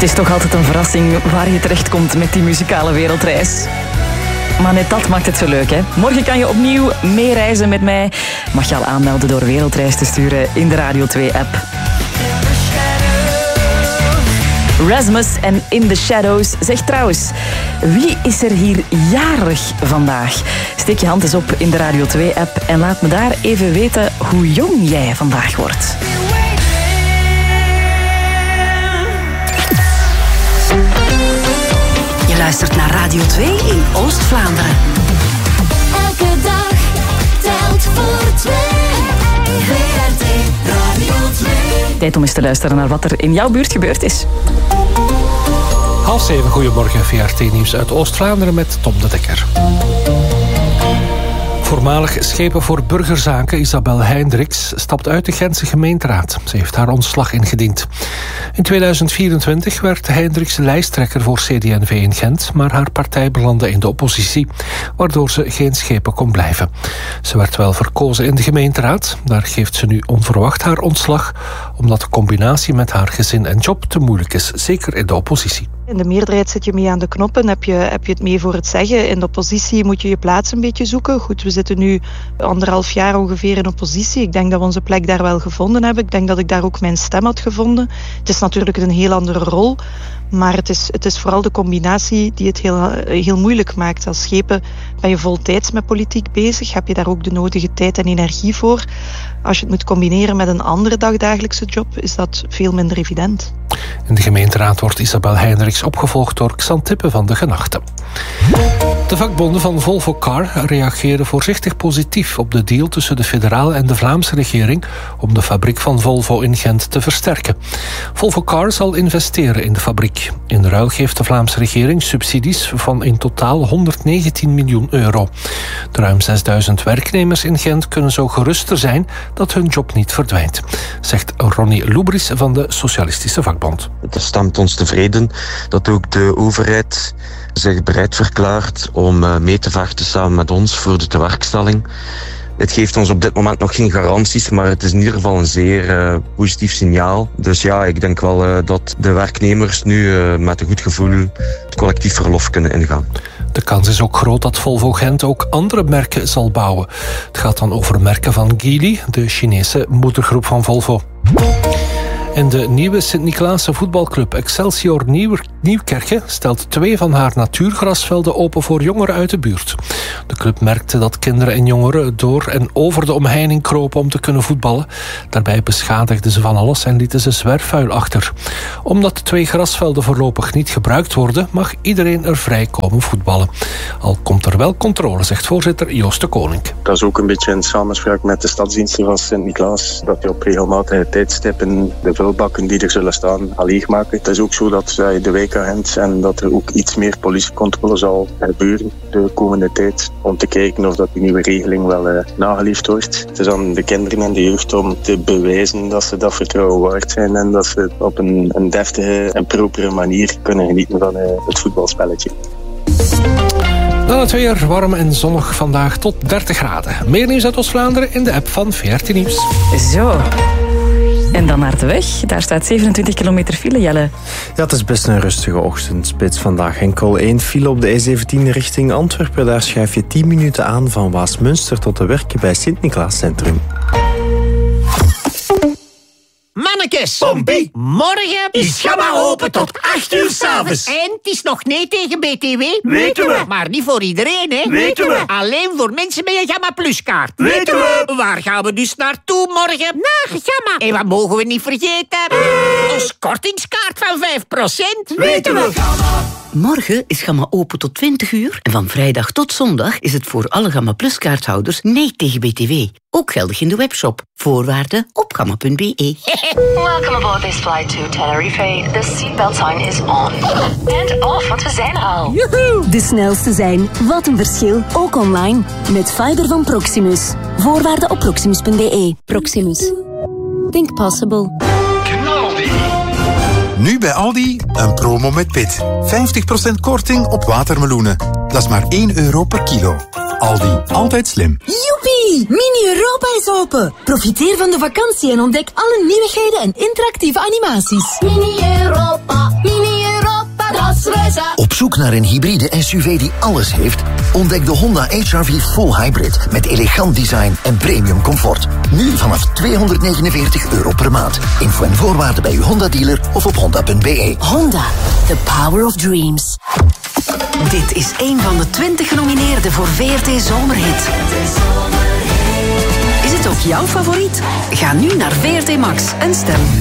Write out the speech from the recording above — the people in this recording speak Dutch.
Het is toch altijd een verrassing waar je terechtkomt met die muzikale wereldreis. Maar net dat maakt het zo leuk, hè? Morgen kan je opnieuw meereizen met mij. Mag je al aanmelden door Wereldreis te sturen in de Radio 2-app. Rasmus en In the Shadows. Zeg trouwens, wie is er hier jarig vandaag? Steek je hand eens op in de Radio 2-app en laat me daar even weten hoe jong jij vandaag wordt. Je luistert naar Radio 2 in Oost-Vlaanderen. Elke dag telt voor twee. VRT Radio 2. Tijd om eens te luisteren naar wat er in jouw buurt gebeurd is. 6:30, goedemorgen, VRT-nieuws uit Oost-Vlaanderen met Tom de Dekker. Voormalig schepen voor burgerzaken Isabel Heindriks stapt uit de Gentse gemeenteraad. Ze heeft haar ontslag ingediend. In 2024 werd Heindriks lijsttrekker voor CD&V in Gent, maar haar partij belandde in de oppositie, waardoor ze geen schepen kon blijven. Ze werd wel verkozen in de gemeenteraad. Daar geeft ze nu onverwacht haar ontslag, omdat de combinatie met haar gezin en job te moeilijk is, zeker in de oppositie. In de meerderheid zit je mee aan de knoppen, heb je het mee voor het zeggen. In de oppositie moet je je plaats een beetje zoeken. Goed, we zitten nu 1,5 jaar ongeveer in oppositie. Ik denk dat we onze plek daar wel gevonden hebben. Ik denk dat ik daar ook mijn stem had gevonden. Het is natuurlijk een heel andere rol, maar het is vooral de combinatie die het heel moeilijk maakt. Als schepen ben je voltijds met politiek bezig, heb je daar ook de nodige tijd en energie voor. Als je het moet combineren met een andere dagdagelijkse job, is dat veel minder evident. In de gemeenteraad wordt Isabel Heindriks opgevolgd door Xantippe van de Genachten. De vakbonden van Volvo Car reageren voorzichtig positief op de deal tussen de federale en de Vlaamse regering om de fabriek van Volvo in Gent te versterken. Volvo Car zal investeren in de fabriek. In ruil geeft de Vlaamse regering subsidies van in totaal 119 miljoen euro. De ruim 6000 werknemers in Gent kunnen zo geruster zijn dat hun job niet verdwijnt, zegt Ronnie Loubris van de Socialistische Vakbond. Het stemt ons tevreden dat ook de overheid zich bereid verklaart om mee te vechten samen met ons voor de tewerkstelling. Het geeft ons op dit moment nog geen garanties, maar het is in ieder geval een zeer positief signaal. Dus ja, ik denk wel dat de werknemers nu met een goed gevoel het collectief verlof kunnen ingaan. De kans is ook groot dat Volvo Gent ook andere merken zal bouwen. Het gaat dan over merken van Geely, de Chinese moedergroep van Volvo. En de nieuwe Sint-Niklaasse voetbalclub Excelsior Nieuwkerke stelt 2 van haar natuurgrasvelden open voor jongeren uit de buurt. De club merkte dat kinderen en jongeren door en over de omheining kropen om te kunnen voetballen. Daarbij beschadigden ze van alles en lieten ze zwerfvuil achter. Omdat de 2 grasvelden voorlopig niet gebruikt worden, mag iedereen er vrij komen voetballen. Al komt er wel controle, zegt voorzitter Joost de Koning. Dat is ook een beetje in samenspraak met de stadsdiensten van Sint-Niklaas, dat je op regelmatige tijdstippen de vuilbakken die er zullen staan al leegmaken. Het is ook zo dat de wijkagent en dat er ook iets meer politiecontrole zal gebeuren de komende tijd om te kijken of dat die nieuwe regeling wel nageleefd wordt. Het is aan de kinderen en de jeugd om te bewijzen dat ze dat vertrouwen waard zijn en dat ze op een deftige en propere manier kunnen genieten van het voetbalspelletje. Dan het weer, warm en zonnig vandaag tot 30 graden. Meer nieuws uit Oost-Vlaanderen in de app van VRT Nieuws. Zo. En dan naar de weg. Daar staat 27 kilometer file, Jelle. Ja, het is best een rustige ochtendspits vandaag. Enkel 1 file op de E17 richting Antwerpen. Daar schuif je 10 minuten aan van Waasmunster tot de Werken bij Sint-Niklaas Centrum. Mannekes, Pompie, morgen is Gamma open tot 8 uur 's avonds. En het is nog nee tegen BTW. Weten we. Maar niet voor iedereen, hè? Weten we. Alleen voor mensen met een Gamma Plus kaart. Weten we. Waar gaan we dus naartoe morgen? Naar Gamma. En wat mogen we niet vergeten? Ons kortingskaart van 5%. Weten we. Morgen is Gamma open tot 20 uur en van vrijdag tot zondag is het voor alle Gamma Plus kaarthouders nee tegen BTW. Ook geldig in de webshop. Voorwaarden op gamma.be. Welcome aboard this flight to Tenerife. The seatbelt sign is on. And off, want we zijn er al. Joehoe! De snelste zijn. Wat een verschil. Ook online. Met fiber van Proximus. Voorwaarden op proximus.be. Proximus. Think possible. Nu bij Aldi een promo met pit. 50% korting op watermeloenen. Dat is maar €1 per kilo. Aldi, altijd slim. Joepie! Mini-Europa is open. Profiteer van de vakantie en ontdek alle nieuwigheden en interactieve animaties. Mini-Europa, Mini-Europa. Op zoek naar een hybride SUV die alles heeft? Ontdek de Honda HR-V Full Hybrid met elegant design en premium comfort. Nu vanaf €249 per maand. Info en voorwaarden bij uw Honda-dealer of op honda.be. Honda, the power of dreams. Dit is een van de 20 genomineerden voor VRT Zomerhit. Is het ook jouw favoriet? Ga nu naar VRT Max en stem.